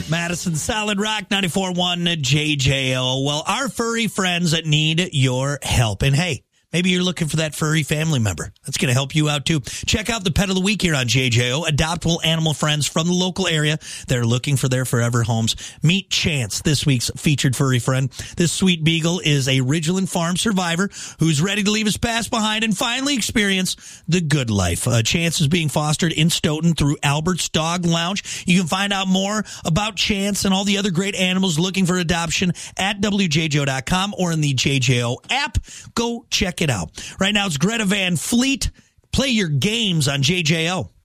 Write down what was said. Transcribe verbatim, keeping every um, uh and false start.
Madison Solid Rock ninety-four point one J J O. Well, our furry friends that need your help. And hey, maybe you're looking for that furry family member. That's going to help you out, too. Check out the Pet of the Week here on J J O. Adoptable animal friends from the local area that are looking for their forever homes. Meet Chance, this week's featured furry friend. This sweet beagle is a Ridgeland Farm survivor who's ready to leave his past behind and finally experience the good life. Uh, Chance is being fostered in Stoughton through Albert's Dog Lounge. You can find out more about Chance and all the other great animals looking for adoption at W J J O dot com or in the J J O app. Go check it out. Right now, it's Greta Van Fleet. Play your games on J J O.